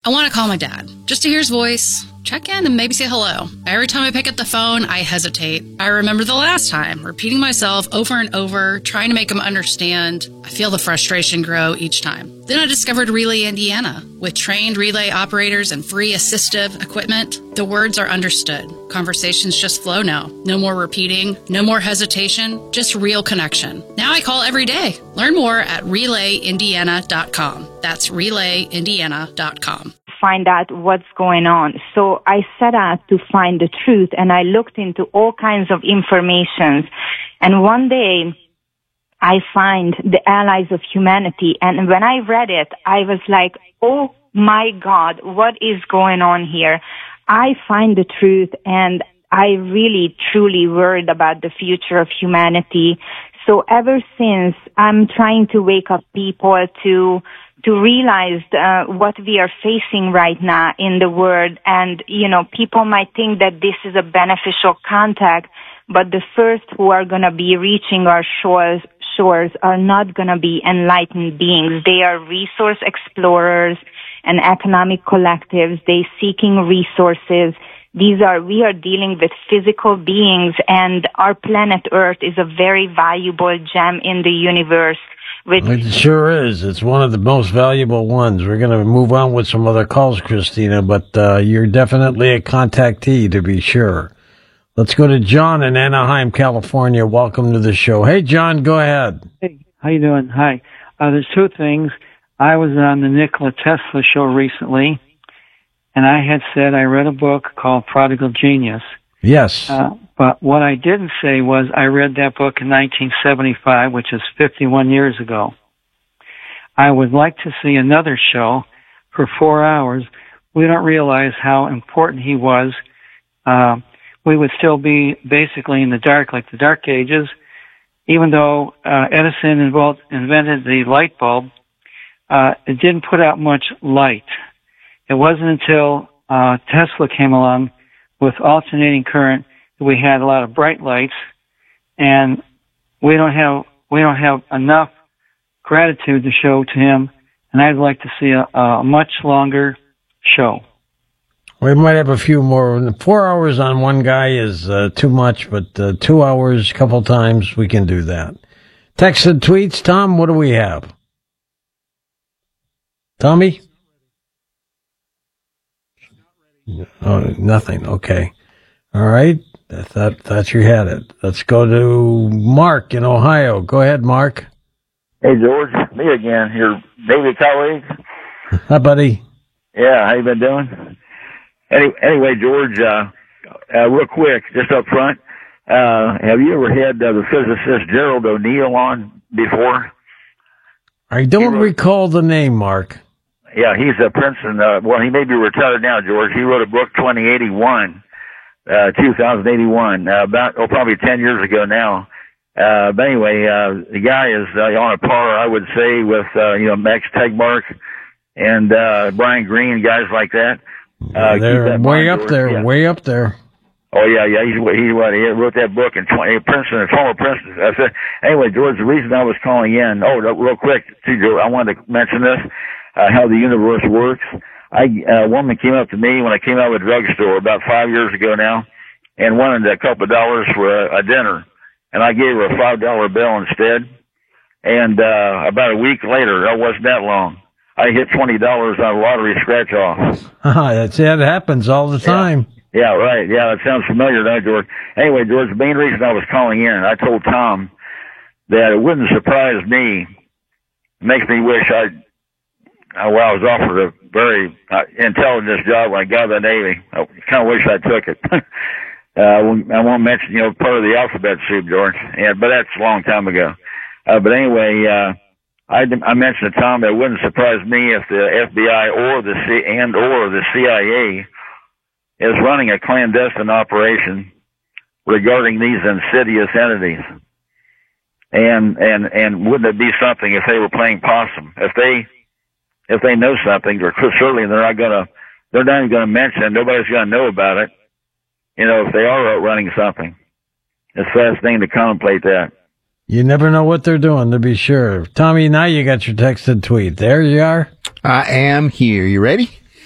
I want to call my dad, just to hear his voice, check in, and maybe say hello. Every time I pick up the phone, I hesitate. I remember the last time, repeating myself over and over, trying to make him understand. I feel the frustration grow each time. Then I discovered Relay Indiana. With trained relay operators and free assistive equipment, the words are understood. Conversations just flow now. No more repeating, no more hesitation, just real connection. Now I call every day. Learn more at RelayIndiana.com. That's RelayIndiana.com. Find out what's going on. So I set out to find the truth, and I looked into all kinds of information. And one day, I find the Allies of Humanity, and when I read it, I was like, oh my God, what is going on here? I find the truth, and I really, truly worried about the future of humanity. So ever since, I'm trying to wake up people to realize what we are facing right now in the world. And, people might think that this is a beneficial contact, but the first who are going to be reaching our shores are not going to be enlightened beings. They are resource explorers and economic collectives. They seeking resources. We are dealing with physical beings, and our planet Earth is a very valuable gem in the universe. It sure is. It's one of the most valuable ones. We're going to move on with some other calls, Christina, but you're definitely a contactee, to be sure. Let's go to John in Anaheim, California. Welcome to the show. Hey, John, go ahead. Hey, how you doing? Hi. There's two things. I was on the Nikola Tesla show recently, and I had said I read a book called Prodigal Genius. Yes. But what I didn't say was I read that book in 1975, which is 51 years ago. I would like to see another show for 4 hours. We don't realize how important he was. We would still be basically in the dark, like the Dark Ages. Even though Edison invented the light bulb, it didn't put out much light. It wasn't until Tesla came along with alternating current that we had a lot of bright lights, and we don't have enough gratitude to show to him. And I'd like to see a much longer show. We might have a few more. 4 hours on one guy is too much, but 2 hours, a couple times, we can do that. Text and tweets. Tom, what do we have? Tommy? Oh, nothing. Okay. All right. I thought you had it. Let's go to Mark in Ohio. Go ahead, Mark. Hey, George. Me again. Your Navy colleague. Hi, buddy. Yeah, how you been doing? Anyway, George, real quick, just up front, have you ever had the physicist Gerald O'Neill on before? I don't recall the name, Mark. Yeah, he's a Princeton, he may be retired now, George. He wrote a book, 2081, probably 10 years ago now. But anyway, the guy is on a par, I would say, with, Max Tegmark and Brian Greene, guys like that. They're way up there, yeah. Way up there. Oh, yeah. He wrote that book in Princeton, former Princeton. Anyway, George, the reason I was calling in, real quick, too, George, I wanted to mention this, how the universe works. A woman came up to me when I came out of a drugstore about 5 years ago now and wanted a couple of dollars for a dinner. And I gave her a $5 bill instead. And about a week later, that wasn't that long, I hit $20 on a lottery scratch-off. That happens all the time. Yeah, right. Yeah, that sounds familiar, doesn't it, George? Anyway, George, the main reason I was calling in, I told Tom that it wouldn't surprise me. It makes me wish I was offered a very intelligent job when I got out of the Navy. I kind of wish I took it. I won't mention, part of the alphabet soup, George, but that's a long time ago. But anyway, I mentioned to Tom that it wouldn't surprise me if the FBI or the CIA is running a clandestine operation regarding these insidious entities. And wouldn't it be something if they were playing possum? If they know something, certainly they're not even going to mention it. Nobody's going to know about it. If they are running something. It's a fast thing to contemplate that. You never know what they're doing, to be sure. Tommy, now you got your text and tweet. There you are. I am here. You ready?